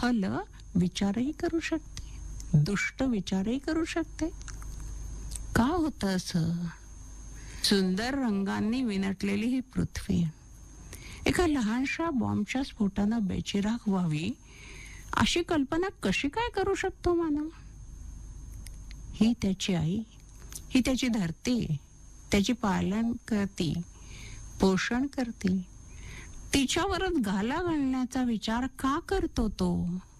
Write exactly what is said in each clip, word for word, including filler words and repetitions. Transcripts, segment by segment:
खल विचारही करू शकते, दुष्ट विचारही करू शकते. का होतं असं? सुंदर रंगांनी विनटलेली ही पृथ्वी एका लहानशा बॉम्बच्या स्फोटानं बेचिराख व्हावी अशी कल्पना कशी काय करू शकतो मानव? ही त्याची आई, ही त्याची धरती, त्याची पालन करती, पोषण करती, तिच्यावरच घाला घालण्याचा विचार का करतो तो?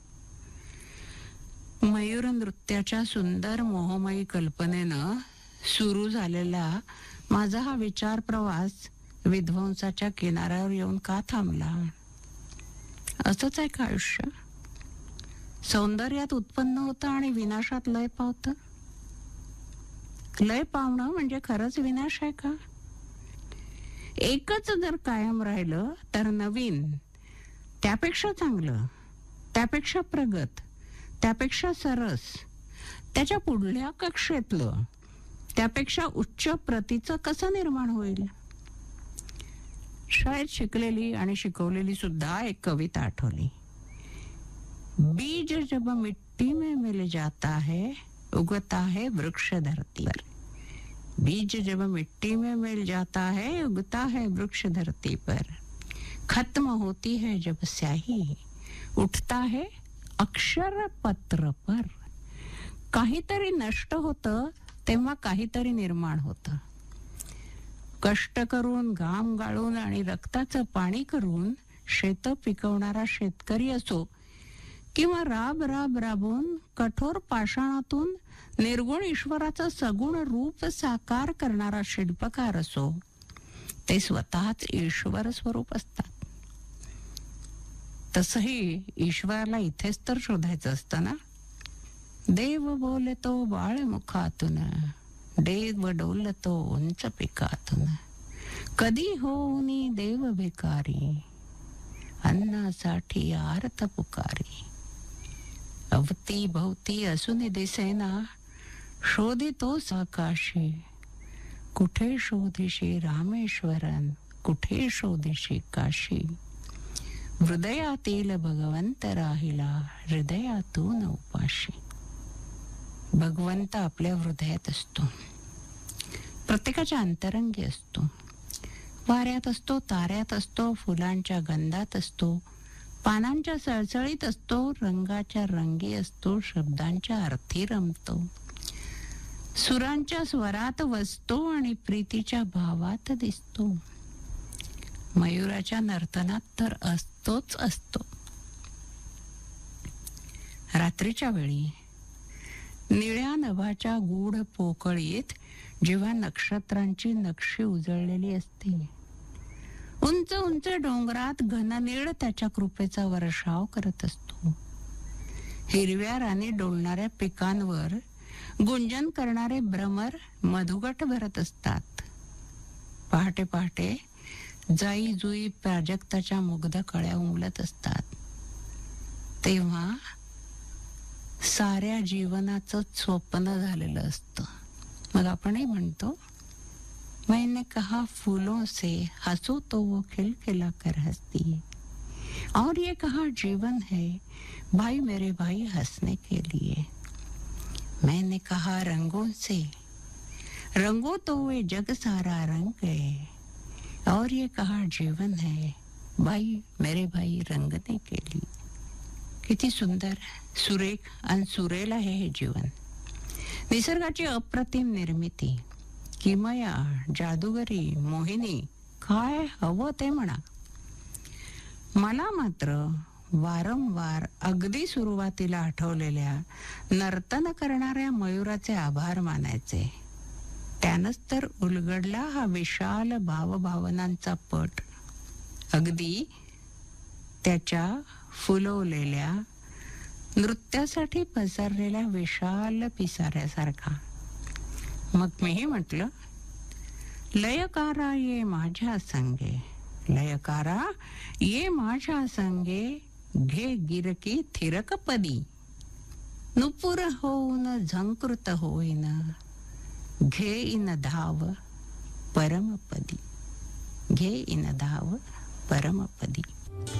मयूर नृत्याच्या सुंदर मोहमयी कल्पनेनं सुरू झालेला माझा हा विचार प्रवास विध्वंसाच्या किनाऱ्यावर येऊन का थांबला? असंच आहे का आयुष्य? सौंदर्यात उत्पन्न होतं आणि विनाशात लय पावतं. लय पावणं म्हणजे खरंच विनाश आहे का? एकच जर कायम राहिलं तर नवीन, त्यापेक्षा चांगलं, त्यापेक्षा प्रगत, त्यापेक्षा सरस, त्याच्या पुढल्या कक्षेतलं, त्यापेक्षा उच्च प्रतीचं कसं निर्माण होईल? शाळेत शिकलेली आणि शिकवलेली सुद्धा एक कविता आठवली. बीज जब मिट्टी में मिल जाता है उगता है वृक्ष धरती पर. बीज जब मिट्टी में मिल जाता है उगता है वृक्ष धरती पर. खत्म होती है जब स्याही उठता है अक्षर पत्र पर. काहीतरी नष्ट होतं तेव्हा काहीतरी निर्माण होतं. कष्ट करून, घाम गाळून आणि रक्ताचं पाणी करून शेत पिकवणारा शेतकरी असो किंवा राब राब राबून कठोर पाषाणातून निर्गुण ईश्वराचं सगुण रूप साकार करणारा शिल्पकार असो, ते स्वतःच ईश्वर स्वरूप असतात. तसही ईश्वराला इथेच तर शोधायचं असतं ना. देव बोलतो बाळमुखातून, देव डोलतो उंच पिकातून. कधी होऊनी देव भिकारी, अन्नासाठी आर्त पुकारी. अवती भवती असून दिसेना, शोधितोस आकाशी. कुठे शोधिशी रामेश्वरन, कुठे शोधिशी काशी. हृदयातील भगवंत राहिला, हृदयातून उपाशी. भगवंत आपल्या हृदयात असतो, प्रत्येकाच्या अंतरंगी असतो. वाऱ्यात असतो, ताऱ्यात असतो, फुलांच्या गंधात असतो, पानांच्या सळसळीत असतो, रंगाच्या रंगी असतो, शब्दांच्या अर्थी रमतो, सुरांच्या स्वरात वसतो आणि प्रीतीच्या भावात दिसतो. मयुराच्या नर्तनात तर असतोच असतो. रात्रीच्या वेळी निळ्या नभाच्या गूढ पोकळीत जेव्हा नक्षत्रांची नक्षी उजळलेली असते, उंच उंच डोंगरात घननीळ त्याच्या कृपेचा वर्षाव करत असतो. हिरव्या रानी डोलणाऱ्या पिकांवर गुंजन करणारे भ्रमर मधुगट भरत असतात. पहाटे पहाटे जाई जुई प्राजक्ताच्या मुग्ध कळ्या उमलत असतात. तेव्हा साऱ्या जीवनाचं स्वप्न झालेलं असतं. मग आपणही म्हणतो, मैंने कहा फूलों से हंसो तो वो खिलखिला कर हंसती है, और ये कहा जीवन है भाई मेरे भाई हंसने के लिए. मैंने कहा रंगों से रंगो तो वे जग सारा रंग गए, और ये कहा जीवन है भाई मेरे भाई रंगने के लिए. किती सुंदर, सुरेख आणि सुरेल आहे हे जीवन. निसर्गाची अप्रतिम निर्मिती, किमया, जादूगरी, मोहिनी, काय हवं ते म्हणा. मला मात्र वारंवार अगदी सुरुवातीला आठवलेल्या नर्तन करणाऱ्या मयुराचे आभार मानायचे. त्यानंच तर उलगडला हा विशाल भावभावनांचा पट, अगदी त्याच्या फुलवलेल्या नृत्यासाठी पसरलेल्या विशाल पिसाऱ्यासारखा. मग मीही म्हटलं, लयकारा ये माझ्या संगे, लयकारा ये माझ्या संगे, घे गिरकी थिरकपदी. नुपुर होऊन झंकृत होईन, घे इन धाव परमपदी. घे इन धाव परमपदी.